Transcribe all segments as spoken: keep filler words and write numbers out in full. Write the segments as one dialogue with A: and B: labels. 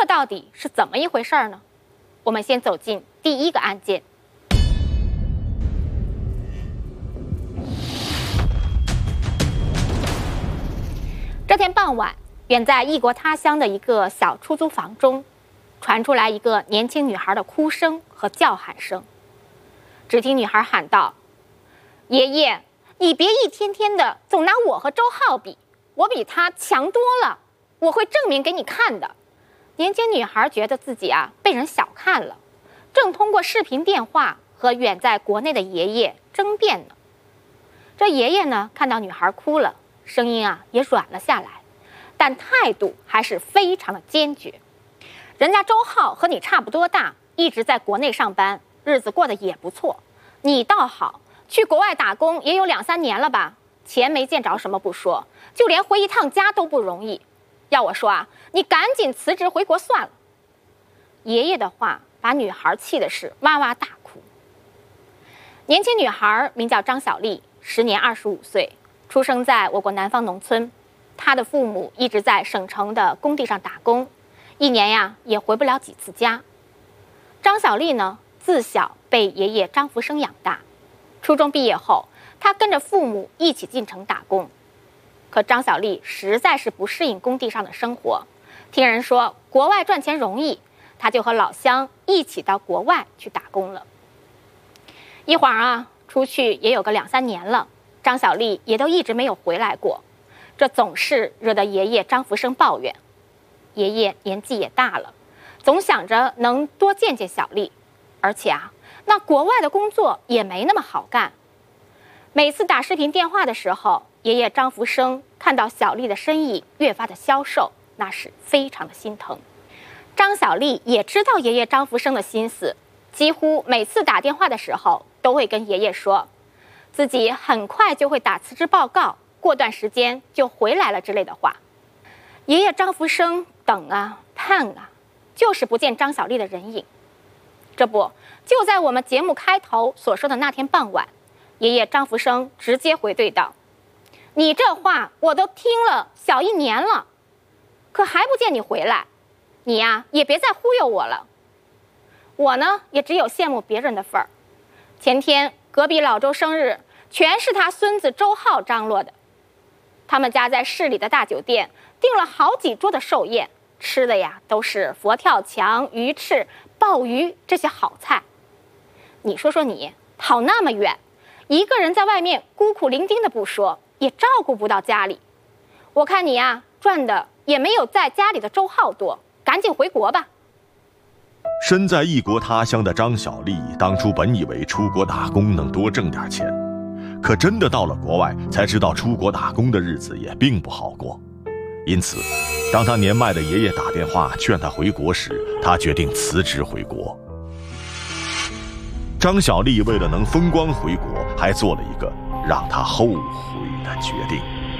A: 这到底是怎么一回事呢？我们先走进第一个案件。这天傍晚，远在异国他乡的一个小出租房中，传出来一个年轻女孩的哭声和叫喊声。只听女孩喊道：“爷爷，你别一天天的总拿我和周浩比，我比他强多了，我会证明给你看的。”年轻女孩觉得自己啊被人小看了，正通过视频电话和远在国内的爷爷争辩呢。这爷爷呢看到女孩哭了，声音啊也软了下来，但态度还是非常的坚决。人家周浩和你差不多大，一直在国内上班，日子过得也不错。你倒好，去国外打工也有两三年了吧，钱没见着什么不说，就连回一趟家都不容易。要我说啊，你赶紧辞职回国算了。爷爷的话把女孩气的是哇哇大哭。年轻女孩名叫张小丽，时年二十五岁，出生在我国南方农村。她的父母一直在省城的工地上打工，一年呀也回不了几次家。张小丽呢，自小被爷爷张福生养大。初中毕业后，她跟着父母一起进城打工。可张小丽实在是不适应工地上的生活，听人说国外赚钱容易，她就和老乡一起到国外去打工了。一会儿啊，出去也有个两三年了，张小丽也都一直没有回来过，这总是惹得爷爷张福生抱怨。爷爷年纪也大了，总想着能多见见小丽，而且啊，那国外的工作也没那么好干。每次打视频电话的时候，爷爷张福生看到小丽的生意越发的消瘦，那是非常的心疼。张小丽也知道爷爷张福生的心思，几乎每次打电话的时候都会跟爷爷说，自己很快就会打辞职报告，过段时间就回来了之类的话。爷爷张福生等啊盼啊，就是不见张小丽的人影。这不，就在我们节目开头所说的那天傍晚，爷爷张福生直接回怼道：“你这话我都听了小一年了，可还不见你回来，你呀也别再忽悠我了。”我呢也只有羡慕别人的份儿。前天隔壁老周生日，全是他孙子周浩张罗的。他们家在市里的大酒店订了好几桌的寿宴，吃的呀都是佛跳墙、鱼翅、鲍鱼这些好菜。你说说你跑那么远，一个人在外面孤苦伶仃的不说，也照顾不到家里。我看你啊赚的也没有在家里的周浩多，赶紧回国吧。
B: 身在异国他乡的张小丽，当初本以为出国打工能多挣点钱，可真的到了国外，才知道出国打工的日子也并不好过。因此，当他年迈的爷爷打电话劝他回国时，他决定辞职回国。张小丽为了能风光回国，还做了一个让他后悔的决定。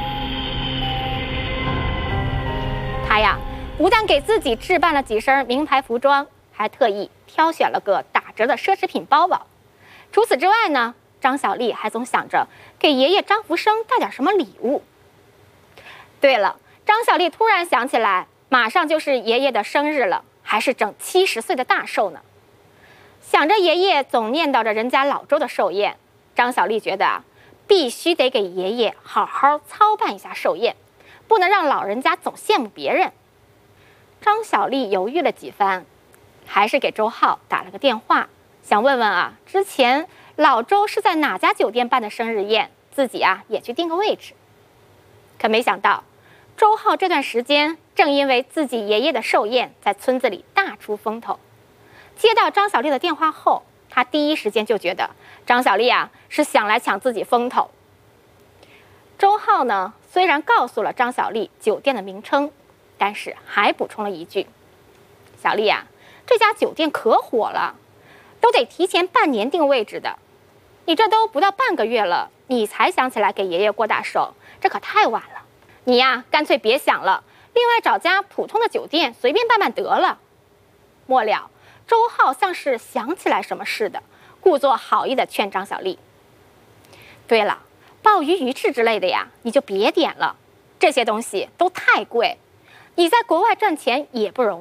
A: 他呀，不但给自己置办了几身名牌服装，还特意挑选了个打折的奢侈品包包。除此之外呢，张小丽还总想着给爷爷张福生带点什么礼物。对了，张小丽突然想起来，马上就是爷爷的生日了，还是整七十岁的大寿呢。想着爷爷总念叨着人家老周的寿宴，张小丽觉得啊，必须得给爷爷好好操办一下寿宴，不能让老人家总羡慕别人。张小丽犹豫了几番，还是给周浩打了个电话，想问问啊，之前老周是在哪家酒店办的生日宴，自己啊也去订个位置。可没想到，周浩这段时间正因为自己爷爷的寿宴在村子里大出风头。接到张小丽的电话后，他第一时间就觉得张小丽啊是想来抢自己风头。周浩呢，虽然告诉了张小丽酒店的名称，但是还补充了一句：“小丽啊，这家酒店可火了，都得提前半年定位置的。你这都不到半个月了，你才想起来给爷爷过大寿，这可太晚了。你呀，干脆别想了，另外找家普通的酒店随便办办得了。”末了，周浩像是想起来什么似的，故作好意的劝张小丽：“对了，鲍鱼、鱼翅之类的呀，你就别点了，这些东西都太贵，你在国外赚钱也不容易。”